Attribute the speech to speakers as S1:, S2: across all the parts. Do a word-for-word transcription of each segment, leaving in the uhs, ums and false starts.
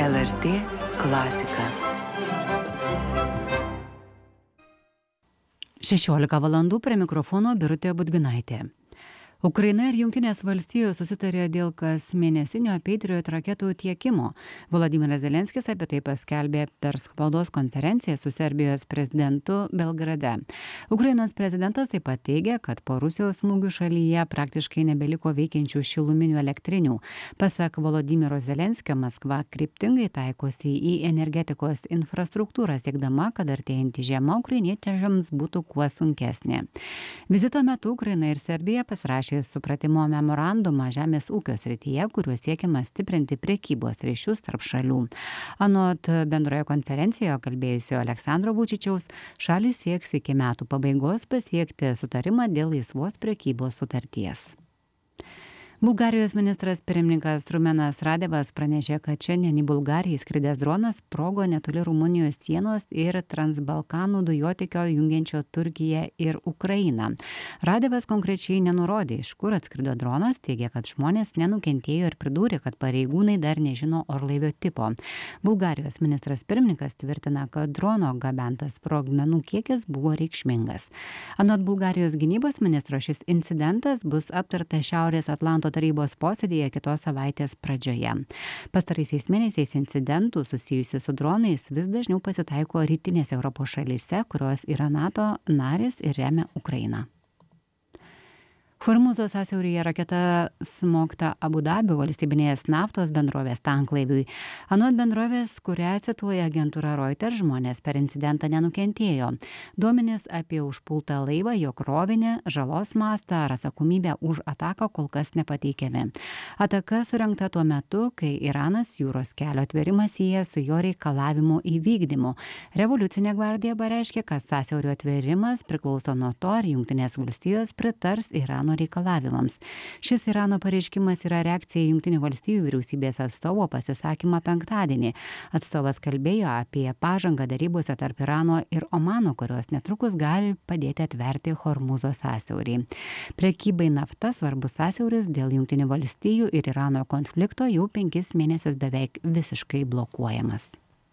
S1: L R T klasika. šešiolika valandų prie mikrofono Birutė Budginaitė. Ukraina ir Jungtinės valstijos susitarė dėl kas mėnesinio Patriot raketų tiekimo. Volodymyras Zelenskis apie tai paskelbė per spaudos konferenciją su Serbijos prezidentu Belgrade. Ukrainos prezidentas taip pat teigia, kad po Rusijos smūgių šalyje praktiškai nebeliko veikiančių šiluminių elektrinių. Pasak Volodymyro Zelenskio, Maskva kryptingai taikosi į energetikos infrastruktūrą, siekdama, kad artėjanti žiema ukrainiečiams būtų kuo sunkesnė. Vizito metu Ukraina ir Serbija pasirašė supratimo memorandumą žemės ūkio srityje, kuriuo siekiama stiprinti prekybos ryšius tarp šalių. Anot bendroje konferencijoje kalbėjusio Aleksandro Vučičiaus, šalys sieks iki metų pabaigos pasiekti sutarimą dėl laisvos prekybos sutarties. Bulgarijos ministras pirmininkas Rumenas Radevas pranešė, kad šiandien į Bulgariją įskridęs dronas sprogo netoli Rumunijos sienos ir Transbalkanų dujotiekio jungiančio Turkiją ir Ukrainą. Radevas konkrečiai nenurodė, iš kur atskrido dronas, teigė, kad žmonės nenukentėjo ir pridūrė, kad pareigūnai dar nežino orlaivio tipo. Bulgarijos ministras pirmininkas tvirtina, kad drono gabentas sprogmenų kiekis buvo reikšmingas. Anot Bulgarijos gynybos ministro, šis incidentas bus aptartas Šiaurės Atlanto tarybos posėdėje kitos savaitės pradžioje. Pastaraisiais mėnesiais incidentų susijusių su dronais vis dažniau pasitaiko rytinėse Europos šalyse, kurios yra NATO narės ir remia Ukrainą. Hormūzo sąsiauryje raketa smogta Abu Dabio valstybinės naftos bendrovės tanklaiviui. Anot bendrovės, kurią cituoja agentūra Reuters, žmonės per incidentą nenukentėjo. Duomenys apie užpultą laivą, jo krovinį, žalos mastą ar atsakomybę už ataką kol kas nepateikiami. Ataka surengta tuo metu, kai Iranas jūros kelio atvėrimą sieja su jo reikalavimu įvykdymu. Revoliucinė gvardija pareiškė, kad sąsiaurio atvėrimas priklauso nuo to, ar Jungtinės valstijos pritars Irano reikalavimams. Šis Irano pareiškimas yra reakcija į Jungtinių valstijų vyriausybės atstovo pasisakymą penktadienį. Atstovas kalbėjo apie pažangą derybose tarp Irano ir Omano, kurios netrukus gali padėti atverti Hormūzo sąsiaurį. Prekybai nafta svarbus sąsiauris dėl Jungtinių valstijų ir Irano konflikto jau penkis mėnesius beveik visiškai blokuojamas.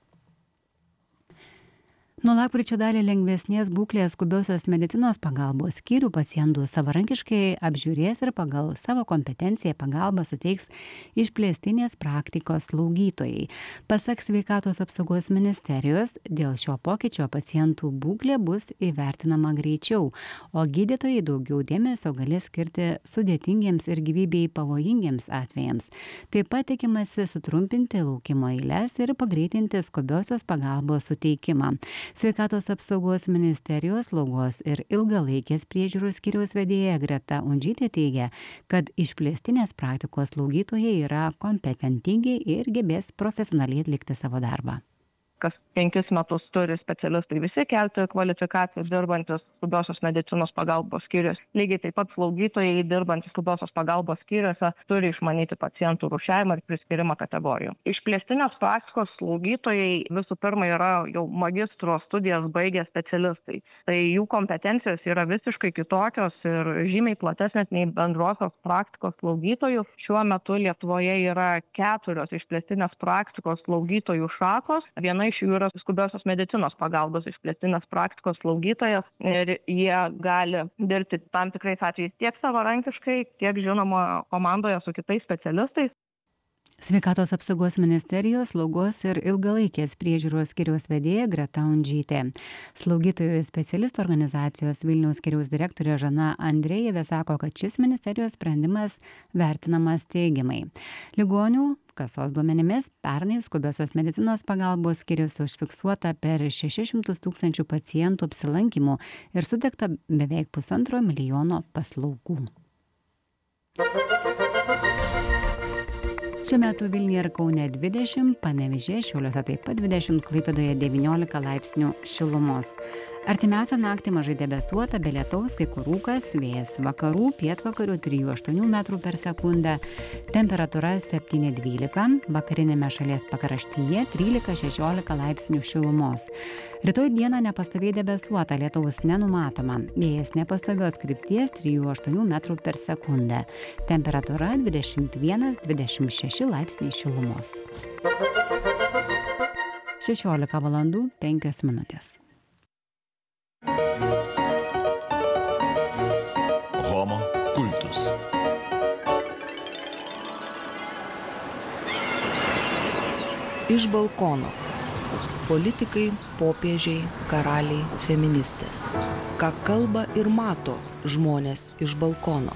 S1: Nuo lapkričio dalį lengvesnės būklės skubiosios medicinos pagalbos skyrių pacientų savarankiškai apžiūrės ir pagal savo kompetenciją pagalbą suteiks išplėstinės praktikos slaugytojai. Pasak Sveikatos apsaugos ministerijos, dėl šio pokyčio pacientų būklė bus įvertinama greičiau, o gydytojai daugiau dėmesio galės skirti sudėtingiems ir gyvybei pavojingiems atvejams. Taip pat tikimasi sutrumpinti laukimo eiles ir pagreitinti skubiosios pagalbos suteikimą. Sveikatos apsaugos ministerijos slaugos ir ilgalaikės priežiūros skyriaus vedėja Greta Undžytė teigia, kad išplėstinės praktikos slaugytojai yra kompetentingi ir gebės profesionaliai atlikti savo darbą.
S2: Kas penkis metus turi specialistai visi kelti kvalifikaciją dirbantis skubiosios medicinos pagalbos skyrius. Lygiai taip pat slaugytojai dirbantis skubiosios pagalbos skyriuose turi išmanyti pacientų rūšiavimą ir priskirimą kategorijų. Išplėstinės praktikos slaugytojai visų pirma yra jau magistro studijas baigę specialistai. Tai jų kompetencijos yra visiškai kitokios ir žymiai platesnės nei bendrosios praktikos slaugytojų. Šiuo metu Lietuvoje yra keturios išplėstinės praktikos slaugytojų šakos. Viena iš jų yra skubiosios medicinos pagalbos išplėstinės praktikos slaugytojas ir jie gali dirbti tam tikrais atvejais tiek savarankiškai, tiek žinoma komandoje su kitais specialistais.
S1: Sveikatos apsaugos ministerijos slaugos ir ilgalaikės priežiūros skyriaus vedėja Greta Undžytė. Slaugytojų specialistų organizacijos Vilniaus skyriaus direktorė Žana Andrejevė sako, kad šis ministerijos sprendimas vertinamas teigiamai. Ligonių kasos duomenimis pernai skubiosios medicinos pagalbos skyriuose užfiksuota per šešis šimtus tūkstančių pacientų apsilankymų ir suteikta beveik pusantro milijono paslaugų. Šiuo metu Vilniuje ir Kaune dvidešimt, Panevėžyje, Šiauliuose taip pat dvidešimt, Klaipėdoje devyniolika laipsnių šilumos. Artimiausią naktį mažai debesuota, be lietaus, kai kur rūkas, vėjas vakarų, pietvakarių trijų aštuonių metrų per sekundę, temperatūra septyni dvylika, vakarinėme šalies pakraštyje trylika šešiolika laipsnių šilumos. Rytoj dieną nepastoviai debesuota, lietaus nenumatoma, vėjas nepastovios krypties trijų aštuonių metrų per sekundę, temperatūra dvidešimt vienas dvidešimt šeši laipsniai šilumos. šešiolika valandų penkios minutės.
S3: Homo kultus.
S4: Iš balkono. Politikai, popiežiai, karaliai, feministės. Ką kalba ir mato žmonės iš balkono.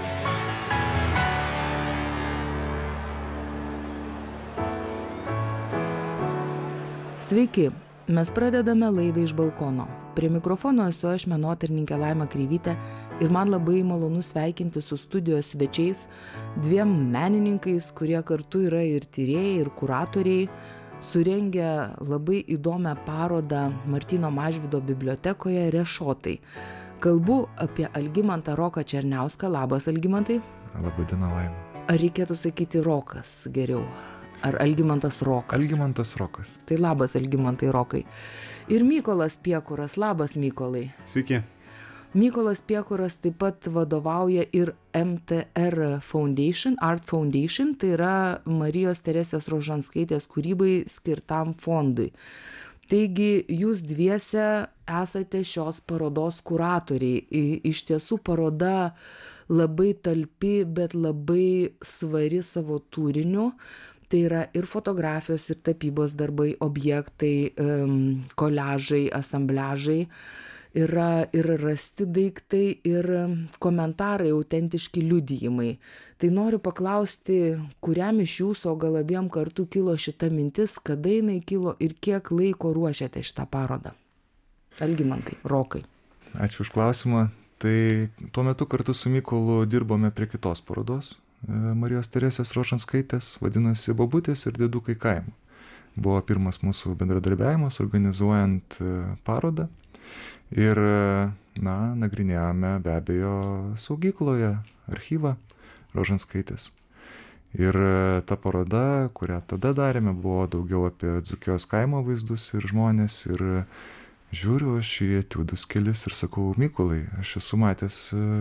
S4: Sveiki, mes pradedame laidą iš balkono. Prie mikrofono esu aš, menotyrininkė Laima Kreivytė, ir man labai malonu sveikinti su studijos svečiais, dviem menininkais, kurie kartu yra ir tyrėjai, ir kuratoriai, surengę labai įdomią parodą Martyno Mažvydo bibliotekoje Rešotai. Kalbu apie Algimantą Roką Černiauską. Labas, Algimantai.
S5: Labai diena, Laima.
S4: Ar reikėtų sakyti Rokas geriau? Ar Algimantas Rokas?
S5: Algimantas Rokas.
S4: Tai labas, Algimantai Rokai. Ir Mykolas Piekuras. Labas, Mykolai.
S5: Sveiki.
S4: Mykolas Piekuras taip pat vadovauja ir M T R Foundation, Art Foundation, tai yra Marijos Teresės Rožanskaitės kūrybai skirtam fondui. Taigi jūs dviese esate šios parodos kuratoriai. Iš tiesų paroda labai talpi, bet labai svari savo turiniu. Tai yra ir fotografijos, ir tapybos darbai, objektai, koliažai, asambliažai. Yra ir rasti daiktai, ir komentarai, autentiški liudijimai. Tai noriu paklausti, kuriam iš jūsų, o gal abiem kartu kilo šita mintis, kada jinai kilo ir kiek laiko ruošiate šitą parodą? Algimantai, Rokai.
S5: Ačiū už klausimą. Tai tuo metu kartu su Mykolu dirbome prie kitos parodos Marijos Teresės Rožanskaitės, vadinasi Bobutės ir Diedukai kaimo. Buvo pirmas mūsų bendradarbiavimas organizuojant parodą ir, na, nagrinėjome be abejo saugykloje archyvą Rožanskaitės. Ir ta paroda, kurią tada darėme, buvo daugiau apie Dzūkijos kaimo vaizdus ir žmonės. Ir žiūriu aš į etiudus kelis ir sakau, Mykolai, aš esu matęs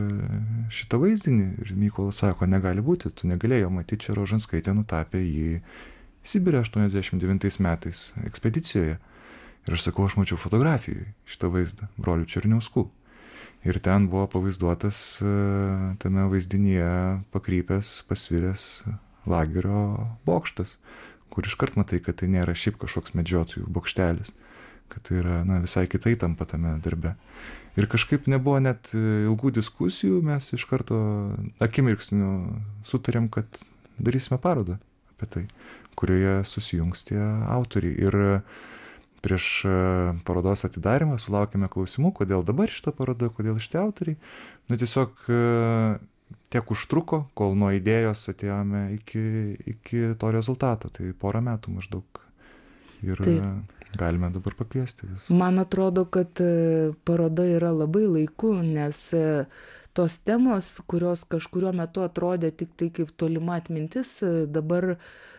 S5: šitą vaizdinį. Ir Mykolas sako, negali būti, tu negalėjai matyti, čia Rožanskaitė nutapė jį Sibire aštuoniasdešimt devintais metais ekspedicijoje. Ir aš sakau, aš mačiau fotografijų šitą vaizdą, brolių Černiauskų. Ir ten buvo pavaizduotas tame vaizdinyje pakrypęs, pasviręs lagerio bokštas, kur iškart matai, kad tai nėra šiaip kažkoks medžiotojų bokštelis, kad tai yra, na, visai kita įtampa tame darbe. Ir kažkaip nebuvo net ilgų diskusijų, mes iš karto akimirksniu sutarėm, kad darysime parodą apie tai, kurioje susijungs tie autoriai. Ir prieš parodos atidarymą sulaukėme klausimų, kodėl dabar šita paroda, kodėl šitie autoriai. Na, tiesiog tiek užtruko, kol nuo idėjos atėjome iki, iki to rezultato. Tai porą metų maždaug. Ir Taip. Galime dabar pakviesti vis.
S4: Man atrodo, kad paroda yra labai laiku, nes tos temos, kurios kažkuriuo metu atrodė tik tai kaip tolima atmintis, dabar